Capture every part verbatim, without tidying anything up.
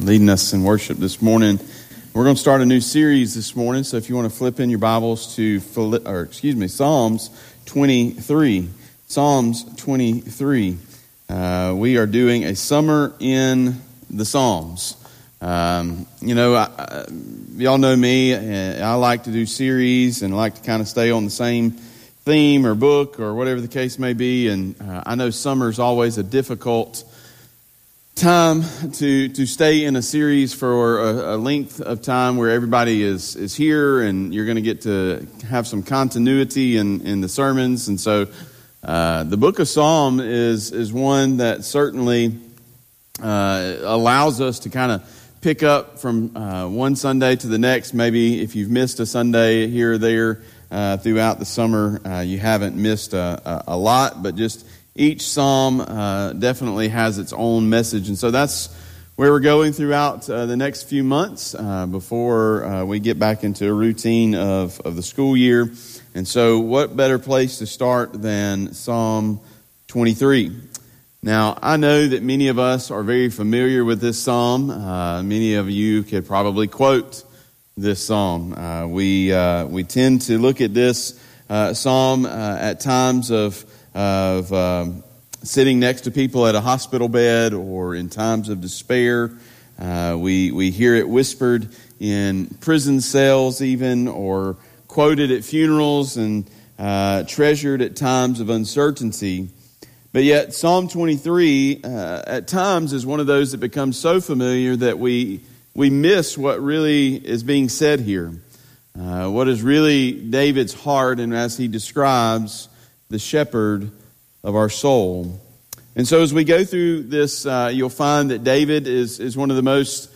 leading us in worship this morning. We're going to start a new series this morning, so if you want to flip in your Bibles to, or excuse me, Psalms twenty-three. Psalms twenty-three. Uh, we are doing a summer in the Psalms. Um, you know, I, I, y'all know me. I like to do series and like to kind of stay on the same theme or book or whatever the case may be. And uh, I know summer is always a difficult time to to stay in a series for a, a length of time where everybody is is here and you're going to get to have some continuity in, in the sermons. And so uh, the book of Psalm is is one that certainly uh, allows us to kind of pick up from uh, one Sunday to the next. Maybe if you've missed a Sunday here or there uh, throughout the summer, uh, you haven't missed a, a, a lot, but just each psalm uh, definitely has its own message. And so that's where we're going throughout uh, the next few months uh, before uh, we get back into a routine of, of the school year. And so what better place to start than Psalm twenty-three? Now, I know that many of us are very familiar with this psalm. Uh, many of you could probably quote this psalm. Uh, we, uh, we tend to look at this uh, psalm uh, at times of of um, sitting next to people at a hospital bed or in times of despair. Uh, we we hear it whispered in prison cells even, or quoted at funerals and uh, treasured at times of uncertainty. But yet Psalm twenty-three uh, at times is one of those that becomes so familiar that we we miss what really is being said here. Uh, what is really David's heart, and as he describes the shepherd of our soul. And so as we go through this, uh, you'll find that David is, is one of the most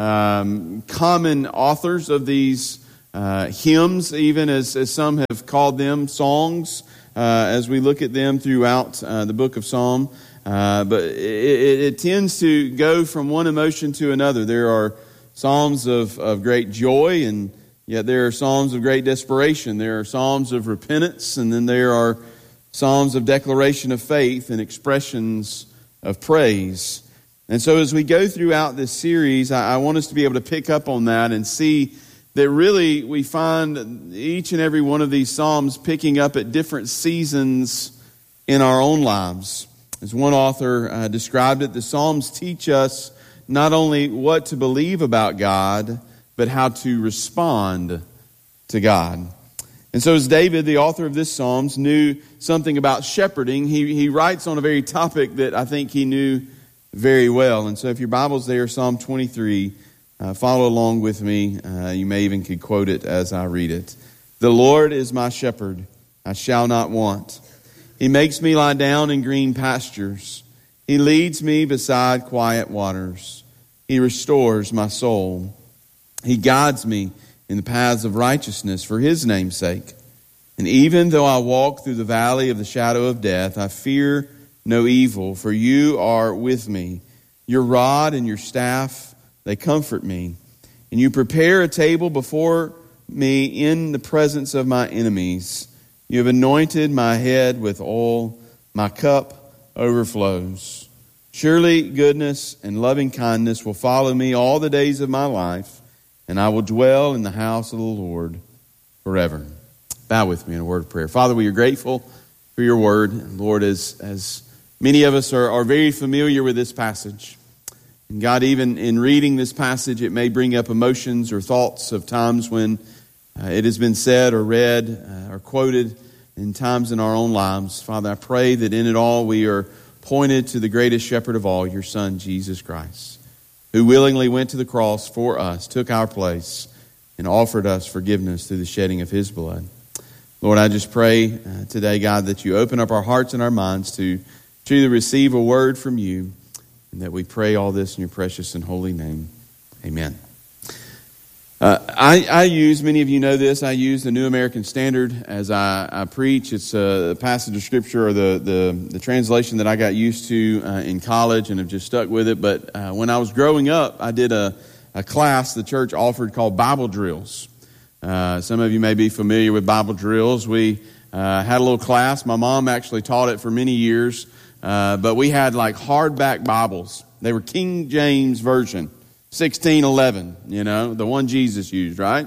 um, common authors of these uh, hymns, even as, as some have called them songs, uh, as we look at them throughout uh, the book of Psalm. Uh, but it, it, it tends to go from one emotion to another. There are psalms of, of great joy, and yet there are psalms of great desperation. There are psalms of repentance, and then there are psalms of declaration of faith and expressions of praise. And so as we go throughout this series, I, I want us to be able to pick up on that and see that really we find each and every one of these psalms picking up at different seasons in our own lives. As one author uh, described it, the psalms teach us not only what to believe about God, but how to respond to God. And so as David, the author of this Psalms, knew something about shepherding, he, he writes on a very topic that I think he knew very well. And so if your Bible's there, Psalm twenty-three, uh, follow along with me. Uh, you may even could quote it as I read it. The Lord is my shepherd, I shall not want. He makes me lie down in green pastures. He leads me beside quiet waters. He restores my soul. He guides me in the paths of righteousness for his name's sake. And even though I walk through the valley of the shadow of death, I fear no evil, for you are with me. Your rod and your staff, they comfort me. And you prepare a table before me in the presence of my enemies. You have anointed my head with oil. My cup overflows. Surely goodness and loving kindness will follow me all the days of my life, and I will dwell in the house of the Lord forever. Bow with me in a word of prayer. Father, we are grateful for your word. Lord, as, as many of us are, are very familiar with this passage. And God, even in reading this passage, it may bring up emotions or thoughts of times when uh, it has been said or read uh, or quoted in times in our own lives. Father, I pray that in it all we are pointed to the greatest shepherd of all, your Son, Jesus Christ, who willingly went to the cross for us, took our place, and offered us forgiveness through the shedding of his blood. Lord, I just pray uh, today, God, that you open up our hearts and our minds to truly receive a word from you, and that we pray all this in your precious and holy name. Amen. Uh, I, I use, many of you know this, I use the New American Standard as I, I preach. It's a passage of Scripture or the, the, the translation that I got used to uh, in college and have just stuck with it. But uh, when I was growing up, I did a, a class the church offered called Bible Drills. Uh, some of you may be familiar with Bible Drills. We uh, had a little class. My mom actually taught it for many years. Uh, but we had like hardback Bibles. They were King James Version. sixteen eleven, you know, the one Jesus used, right?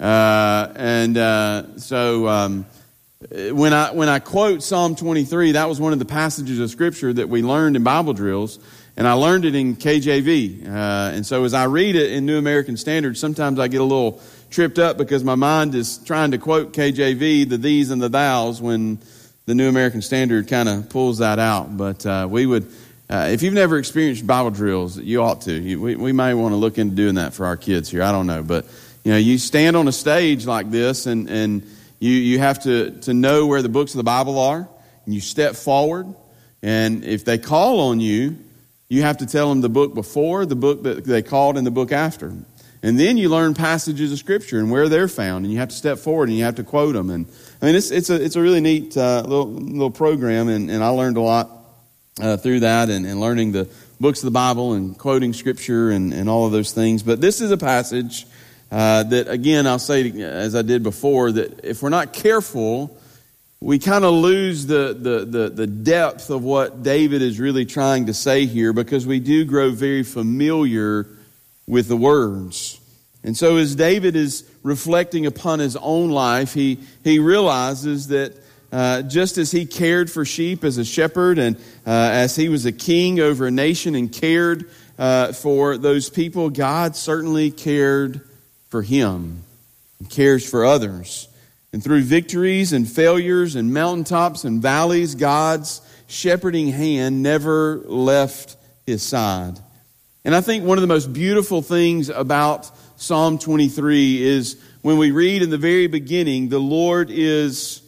Uh, and uh, so um, when I when I quote Psalm twenty-three, that was one of the passages of Scripture that we learned in Bible drills, and I learned it in K J V. Uh, and so as I read it in New American Standard, sometimes I get a little tripped up because my mind is trying to quote K J V, the these and the thous, when the New American Standard kind of pulls that out. But uh, we would, uh, if you've never experienced Bible drills, you ought to. You, we, we may want to look into doing that for our kids here. I don't know. But, you know, you stand on a stage like this, and, and you, you have to, to know where the books of the Bible are, and you step forward. And if they call on you, you have to tell them the book before, the book that they called, and the book after. And then you learn passages of Scripture and where they're found, and you have to step forward and you have to quote them. And I mean, it's it's a it's a really neat uh, little little program, and, and I learned a lot uh, through that, and, and learning the books of the Bible and quoting Scripture and, and all of those things. But this is a passage uh, that, again, I'll say as I did before, that if we're not careful, we kind of lose the, the the the depth of what David is really trying to say here, because we do grow very familiar with the words. And so as David is reflecting upon his own life, he, he realizes that uh, just as he cared for sheep as a shepherd, and uh, as he was a king over a nation and cared uh, for those people, God certainly cared for him and cares for others. And through victories and failures and mountaintops and valleys, God's shepherding hand never left his side. And I think one of the most beautiful things about Psalm twenty-three is when we read in the very beginning, the Lord is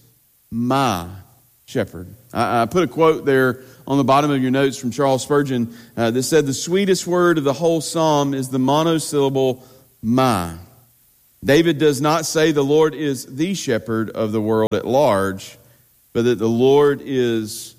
my shepherd. I, I put a quote there on the bottom of your notes from Charles Spurgeon uh, that said, the sweetest word of the whole psalm is the monosyllable my. David does not say the Lord is the shepherd of the world at large, but that the Lord is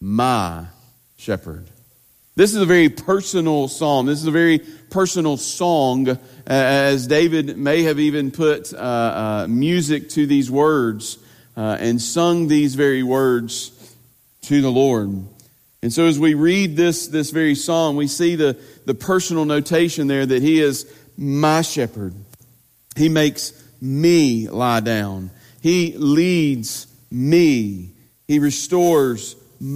my shepherd. This is a very personal psalm. This is a very personal song, uh, as David may have even put uh, uh, music to these words uh, and sung these very words to the Lord. And so as we read this, this very song, we see the, the personal notation there that he is my shepherd. He makes me lie down. He leads me. He restores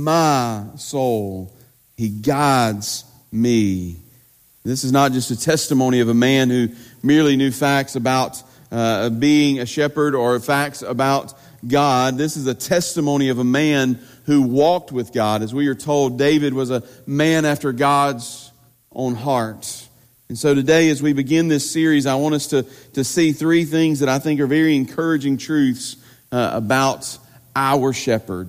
my soul. He guides me. This is not just a testimony of a man who merely knew facts about uh, being a shepherd or facts about God. This is a testimony of a man who walked with God. As we are told, David was a man after God's own heart. And so today, as we begin this series, I want us to, to see three things that I think are very encouraging truths uh, about our shepherd,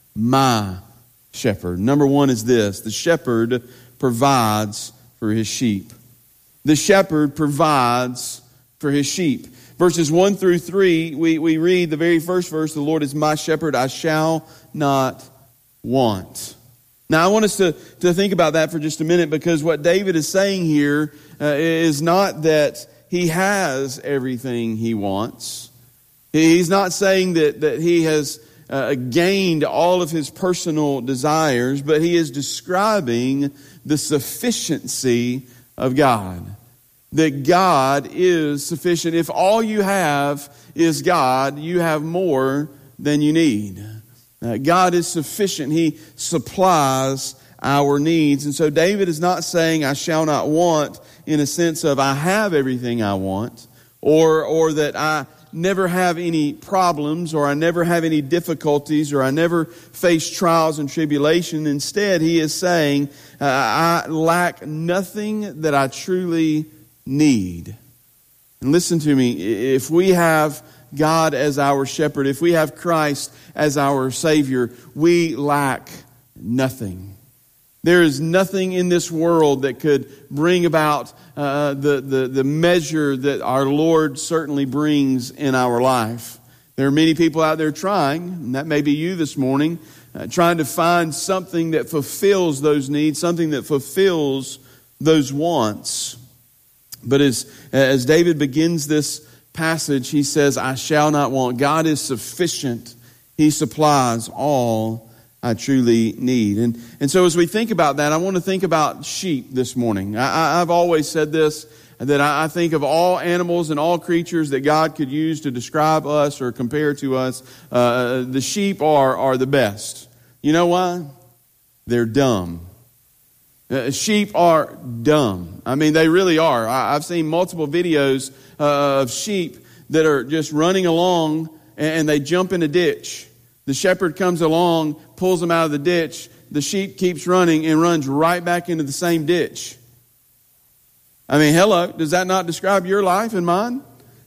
my shepherd. Number one is this: the shepherd provides for his sheep. The shepherd provides for his sheep. Verses one through three, we, we read the very first verse, the Lord is my shepherd, I shall not want. Now I want us to, to think about that for just a minute, because what David is saying here uh, is not that he has everything he wants. He's not saying that, that he has Uh, gained all of his personal desires, but he is describing the sufficiency of God. That God is sufficient. If all you have is God, you have more than you need. Uh, God is sufficient. He supplies our needs. And so David is not saying I shall not want in a sense of I have everything I want, or or that I never have any problems, or I never have any difficulties, or I never face trials and tribulation. Instead, he is saying, uh, I lack nothing that I truly need. And listen to me, if we have God as our shepherd, if we have Christ as our Savior, we lack nothing. There is nothing in this world that could bring about uh, the, the, the measure that our Lord certainly brings in our life. There are many people out there trying, and that may be you this morning, uh, trying to find something that fulfills those needs, something that fulfills those wants. But as, as David begins this passage, he says, I shall not want. God is sufficient. He supplies all I truly need. And and so as we think about that, I want to think about sheep this morning. I, I've always said this, that I think of all animals and all creatures that God could use to describe us or compare to us, uh, the sheep are, are the best. You know why? They're dumb. Uh, sheep are dumb. I mean, they really are. I, I've seen multiple videos uh, of sheep that are just running along and, and they jump in a ditch. The shepherd comes along, pulls them out of the ditch. The sheep keeps running and runs right back into the same ditch. I mean, hello, does that not describe your life and mine?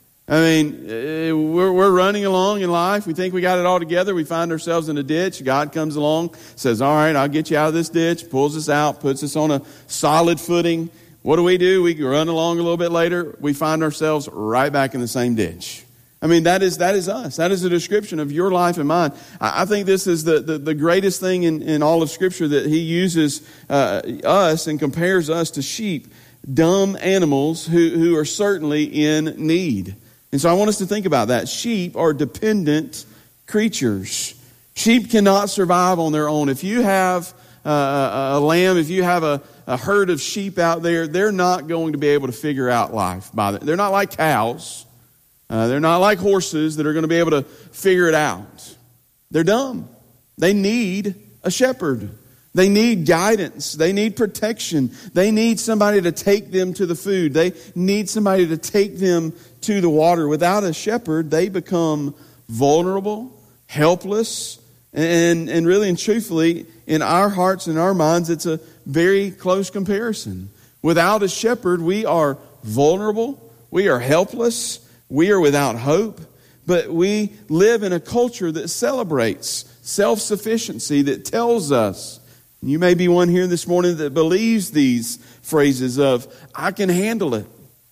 I mean, we're, we're running along in life. We think we got it all together. We find ourselves in a ditch. God comes along, says, all right, I'll get you out of this ditch, pulls us out, puts us on a solid footing. What do we do? We run along a little bit later. We find ourselves right back in the same ditch. I mean, that is that is us. That is a description of your life and mine. I, I think this is the, the, the greatest thing in, in all of Scripture, that He uses uh, us and compares us to sheep, dumb animals who, who are certainly in need. And so I want us to think about that. Sheep are dependent creatures. Sheep cannot survive on their own. If you have uh, a, a lamb, if you have a, a herd of sheep out there, they're not going to be able to figure out life by them. They're not like cows. Uh, they're not like horses that are going to be able to figure it out. They're dumb. They need a shepherd. They need guidance. They need protection. They need somebody to take them to the food. They need somebody to take them to the water. Without a shepherd, they become vulnerable, helpless, and, and really and truthfully, in our hearts and our minds, it's a very close comparison. Without a shepherd, we are vulnerable, we are helpless, we are without hope, but we live in a culture that celebrates self-sufficiency, that tells us, you may be one here this morning that believes these phrases of, I can handle it.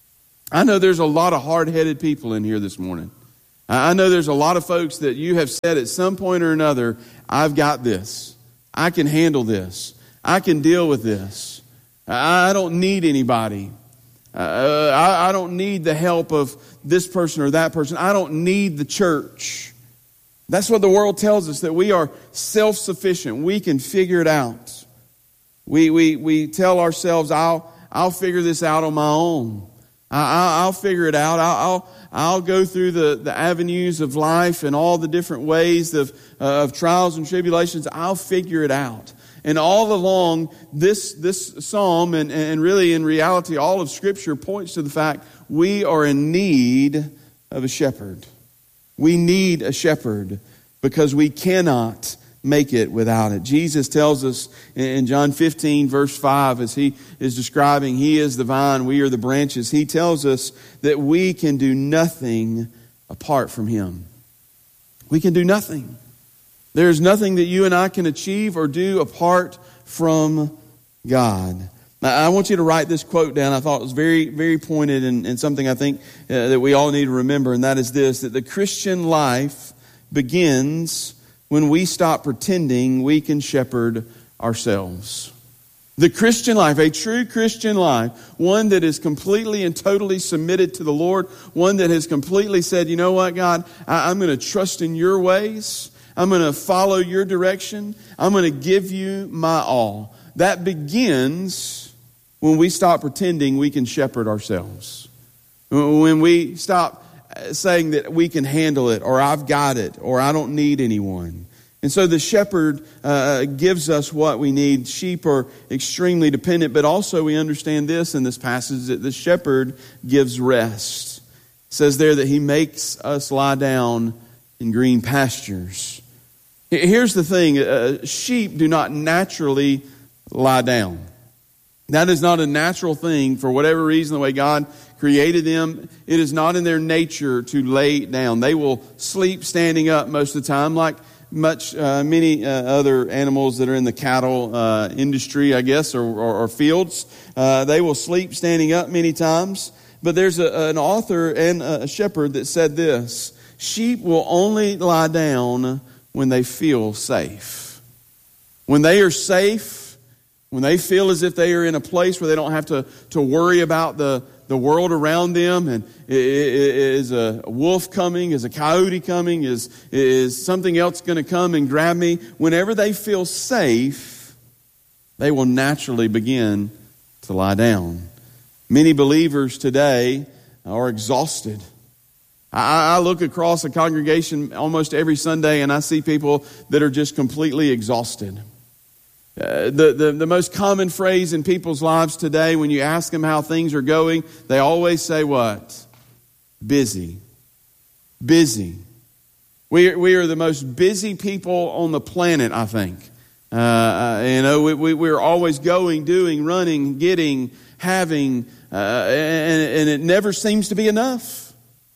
I know there's a lot of hard-headed people in here this morning. I know there's a lot of folks that you have said at some point or another, I've got this. I can handle this. I can deal with this. I don't need anybody. Uh, I, I don't need the help of this person or that person. I don't need the church. That's what the world tells us, that we are self-sufficient. We can figure it out. We we we tell ourselves, I'll I'll figure this out on my own. I, I'll figure it out. I'll I'll, I'll go through the, the avenues of life and all the different ways of uh, of trials and tribulations. I'll figure it out. And all along, this this psalm, and, and really in reality, all of Scripture points to the fact we are in need of a shepherd. We need a shepherd because we cannot make it without it. Jesus tells us in John fifteen, verse five, as He is describing, He is the vine, we are the branches. He tells us that we can do nothing apart from Him. We can do nothing. There is nothing that you and I can achieve or do apart from God. Now, I want you to write this quote down. I thought it was very, very pointed and, and something I think uh, that we all need to remember, and that is this, that the Christian life begins when we stop pretending we can shepherd ourselves. The Christian life, a true Christian life, one that is completely and totally submitted to the Lord, one that has completely said, you know what, God, I, I'm going to trust in your ways. I'm going to follow your direction. I'm going to give you my all. That begins when we stop pretending we can shepherd ourselves. When we stop saying that we can handle it, or I've got it, or I don't need anyone. And so the shepherd uh, gives us what we need. Sheep are extremely dependent, but also we understand this in this passage, that the shepherd gives rest. It says there that he makes us lie down in green pastures. Here's the thing, uh, sheep do not naturally lie down. That is not a natural thing for whatever reason, the way God created them. It is not in their nature to lay down. They will sleep standing up most of the time, like much uh, many uh, other animals that are in the cattle uh, industry, I guess, or, or, or fields. Uh, they will sleep standing up many times. But there's a, an author and a shepherd that said this: sheep will only lie down when they feel safe. When they are safe, when they feel as if they are in a place where they don't have to, to worry about the, the world around them, and is a wolf coming, is a coyote coming, is, is something else going to come and grab me. Whenever they feel safe, they will naturally begin to lie down. Many believers today are exhausted. I, I look across a congregation almost every Sunday and I see people that are just completely exhausted. Uh, the, the, the most common phrase in people's lives today, when you ask them how things are going, they always say what? Busy. Busy. We are, we are the most busy people on the planet, I think. Uh, uh, you know, we, we, we're always going, doing, running, getting, having, uh, and, and it never seems to be enough.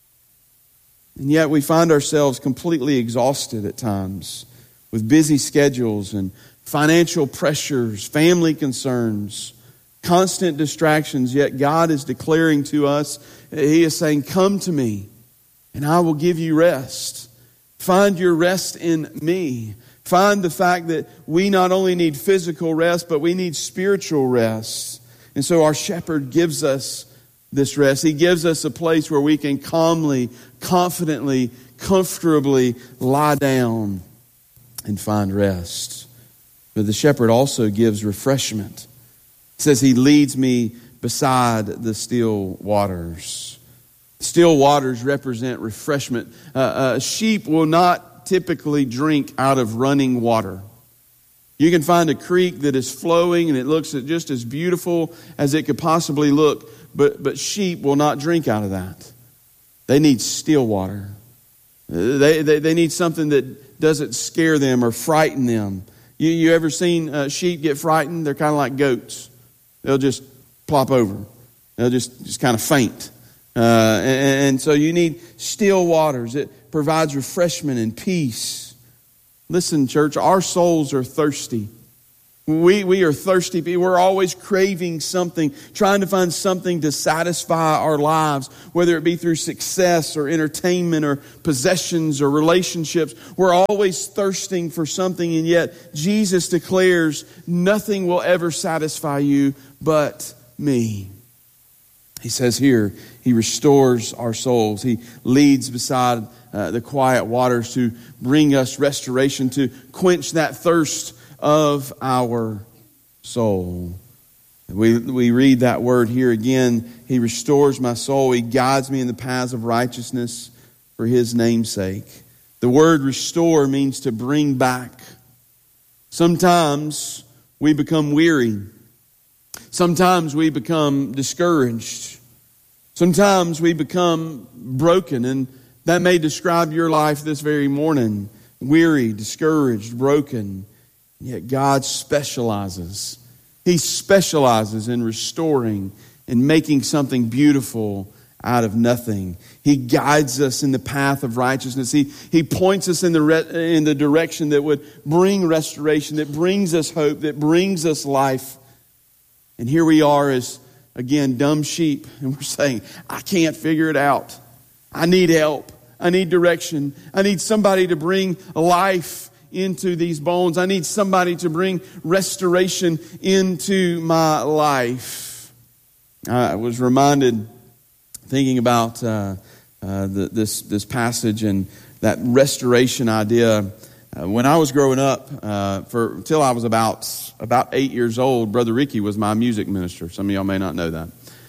And yet we find ourselves completely exhausted at times with busy schedules and financial pressures, family concerns, constant distractions. Yet God is declaring to us, He is saying, come to me and I will give you rest. Find your rest in me. Find the fact that we not only need physical rest, but we need spiritual rest. And so our shepherd gives us this rest. He gives us a place where we can calmly, confidently, comfortably lie down and find rest. But the shepherd also gives refreshment. It says he leads me beside the still waters. Still waters represent refreshment. Uh, uh, sheep will not typically drink out of running water. You can find a creek that is flowing and it looks just as beautiful as it could possibly look, but, but sheep will not drink out of that. They need still water. They, they, they need something that doesn't scare them or frighten them. You, you ever seen uh, sheep get frightened? They're kind of like goats. They'll just plop over. They'll just, just kind of faint. Uh, and, and so you need still waters. It provides refreshment and peace. Listen, church, our souls are thirsty. We, we are thirsty people. We're always craving something, trying to find something to satisfy our lives, whether it be through success or entertainment or possessions or relationships. We're always thirsting for something, and yet Jesus declares nothing will ever satisfy you but me. He says here, He restores our souls. He leads beside uh, the quiet waters to bring us restoration, to quench that thirst of our soul. We, we read that word here again. He restores my soul. He guides me in the paths of righteousness for His name's sake. The word restore means to bring back. Sometimes we become weary. Sometimes we become discouraged. Sometimes we become broken, and that may describe your life this very morning. Weary, discouraged, broken. Yet God specializes. He specializes in restoring and making something beautiful out of nothing. He guides us in the path of righteousness. He, he points us in the, re, in the direction that would bring restoration, that brings us hope, that brings us life. And here we are as, again, dumb sheep. And we're saying, I can't figure it out. I need help. I need direction. I need somebody to bring life into these bones. I need somebody to bring restoration into my life. I was reminded, thinking about uh, uh, the, this this passage and that restoration idea. Uh, when I was growing up, uh, for until I was about about eight years old, Brother Ricky was my music minister. Some of y'all may not know that.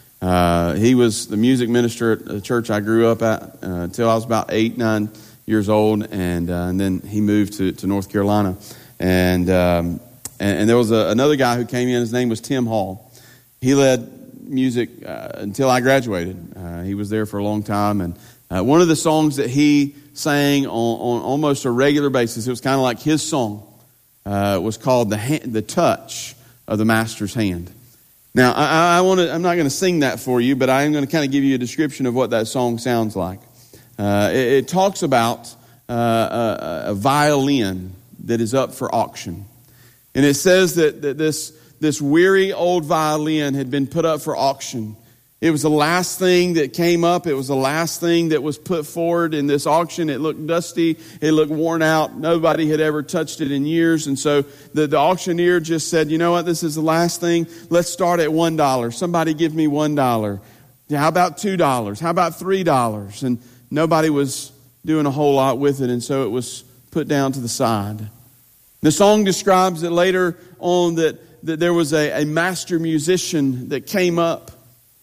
Uh, he was the music minister at the church I grew up at uh, until I was about eight, nine years old, and uh, and then he moved to, to North Carolina, and um, and, and there was a, another guy who came in. His name was Tim Hall. He led music uh, until I graduated. Uh, he was there for a long time, and uh, one of the songs that he sang on, on almost a regular basis, it was kind of like his song, uh, was called the hand, the touch of the Master's hand. Now I, I want to. I'm not going to sing that for you, but I am going to kind of give you a description of what that song sounds like. Uh, it, it talks about uh, a, a violin that is up for auction. And it says that, that this, this weary old violin had been put up for auction. It was the last thing that came up. It was the last thing that was put forward in this auction. It looked dusty. It looked worn out. Nobody had ever touched it in years. And so the, the auctioneer just said, you know what, this is the last thing. Let's start at one dollar. Somebody give me one dollar. How about two dollars? How about three dollars? And nobody was doing a whole lot with it, and so it was put down to the side. The song describes that later on that, that there was a, a master musician that came up,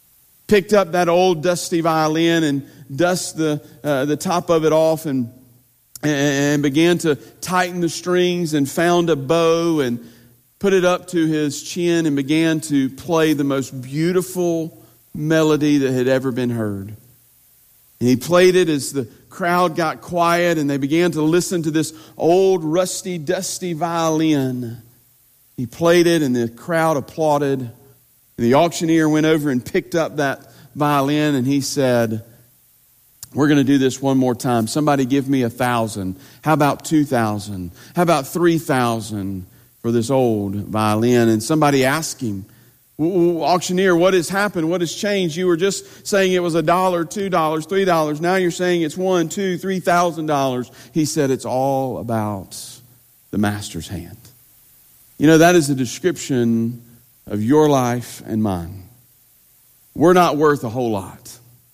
picked up that old dusty violin and dust the uh, the top of it off and and began to tighten the strings and found a bow and put it up to his chin and began to play the most beautiful melody that had ever been heard. And he played it as the crowd got quiet and they began to listen to this old rusty dusty violin. He played it and the crowd applauded. And the auctioneer went over and picked up that violin and he said, "We're going to do this one more time. Somebody give me a thousand. How about two thousand? How about three thousand for this old violin?" And somebody asked him, "Auctioneer, what has happened? What has changed? You were just saying it was a dollar, two dollars, three dollars. Now you're saying it's one, two, three thousand dollars." He said, "It's all about the master's hand." You know, that is a description of your life and mine. We're not worth a whole lot.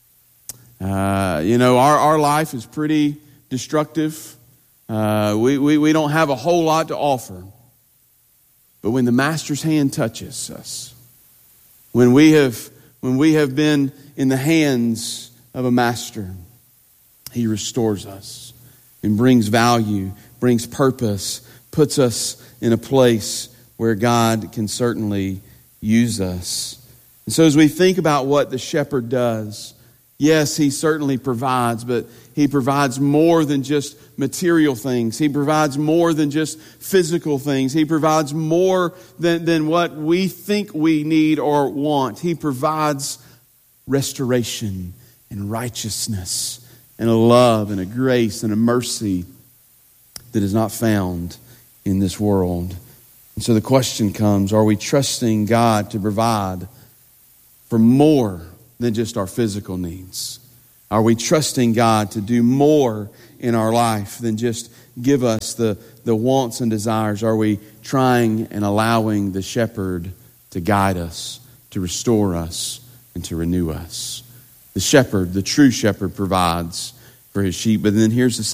Uh, you know, our, our life is pretty destructive. Uh, we, we, we don't have a whole lot to offer. But when the master's hand touches us, when we have when we have been in the hands of a master, he restores us and brings value, brings purpose, puts us in a place where God can certainly use us. And so as we think about what the shepherd does, yes, he certainly provides, but he provides more than just material things. He provides more than just physical things. He provides more than, than what we think we need or want. He provides restoration and righteousness and a love and a grace and a mercy that is not found in this world. And so the question comes, are we trusting God to provide for more than just our physical needs? Are we trusting God to do more in our life than just give us the, the wants and desires? Are we trying and allowing the shepherd to guide us, to restore us, and to renew us? The shepherd, the true shepherd, provides for his sheep. But then here's the